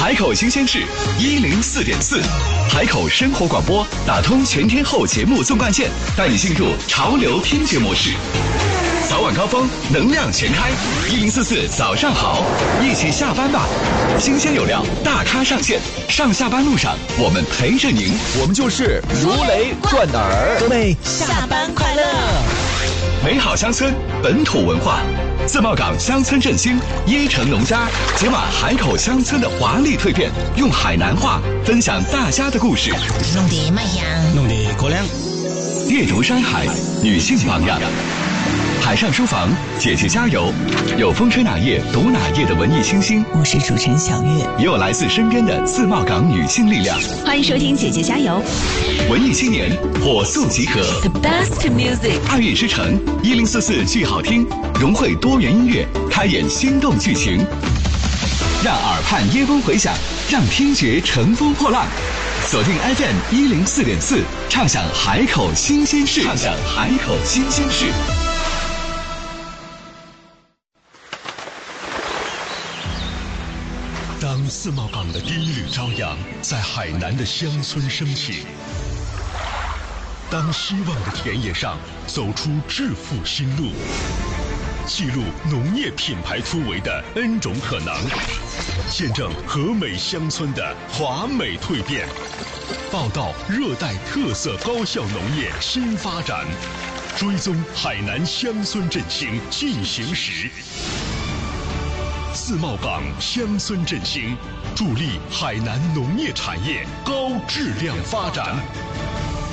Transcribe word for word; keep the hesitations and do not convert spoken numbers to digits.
海口新鲜事一零四点四，海口生活广播打通全天候节目纵贯线，带你进入潮流听觉模式。早晚高峰，能量全开，一零四四早上好，一起下班吧。新鲜有料，大咖上线，上下班路上我们陪着您， 我们就是如雷贯耳。 各位下班快乐！ 美好乡村，本土文化。自贸港乡村振兴，椰城农家解码海口乡村的华丽蜕变，用海南话分享大家的故事。 弄得卖香， 弄得过凉。 猎竹山海，女性榜样。海上书房，姐姐加油！有风吹哪页读哪页的文艺清新， 我是主持人小月， 也有来自身边的自贸港女性力量。 欢迎收听姐姐加油！ 文艺青年火速集合 ，The best music， 爱乐之城一零四四剧好听，融汇多元音乐，开演心动剧情，让耳畔耶风回响，让听觉乘风破浪。锁定 F M 一零四点四，畅享海口新鲜事，畅享海口新鲜事。 当自贸港的第一缕朝阳在海南的乡村升起，当希望的田野上走出致富新路，记录农业品牌突围的 N 种可能，见证和美乡村的华美蜕变，报道热带特色高效农业新发展，追踪海南乡村振兴进行时。自贸港乡村振兴，助力海南农业产业高质量发展。